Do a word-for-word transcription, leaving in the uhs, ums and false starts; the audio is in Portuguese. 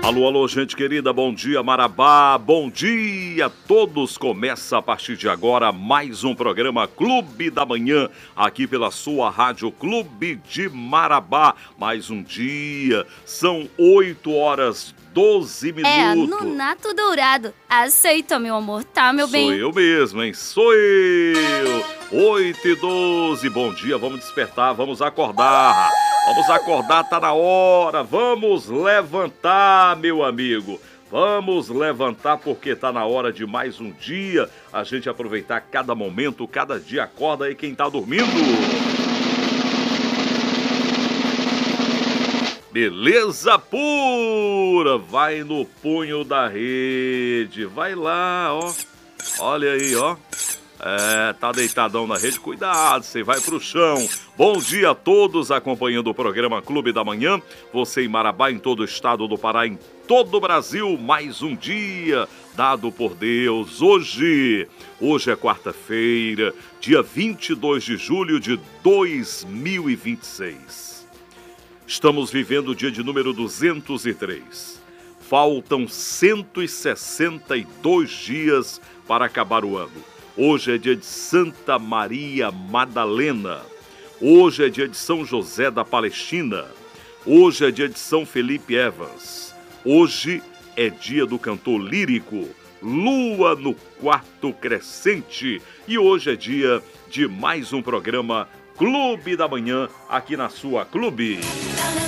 Alô, alô, gente querida, bom dia Marabá, bom dia a todos. Começa a partir de agora mais um programa Clube da Manhã, aqui pela sua rádio Clube de Marabá. Mais um dia, são oito horas doze minutos. É, no Nato Dourado. Aceita, meu amor, tá, meu bem? Sou eu mesmo, hein? Sou eu! oito e doze, bom dia, vamos despertar, vamos acordar. Vamos acordar, tá na hora. Vamos levantar, meu amigo. Vamos levantar porque tá na hora de mais um dia. A gente aproveitar cada momento, cada dia. Acorda aí quem tá dormindo. Beleza pura. Vai no punho da rede. Vai lá, ó. Olha aí, ó. É, tá deitadão na rede, cuidado, você vai pro chão. Bom dia a todos acompanhando o programa Clube da Manhã. Você em Marabá, em todo o estado do Pará, em todo o Brasil, mais um dia dado por Deus. Hoje, hoje é quarta-feira, dia vinte e dois de julho de dois mil e vinte e seis. Estamos vivendo o dia de número duzentos e três. Faltam cento e sessenta e dois dias para acabar o ano. Hoje é dia de Santa Maria Madalena. Hoje é dia de São José da Palestina. Hoje é dia de São Felipe Evans. Hoje é dia do cantor lírico Lua no Quarto Crescente. E hoje é dia de mais um programa Clube da Manhã aqui na sua Clube.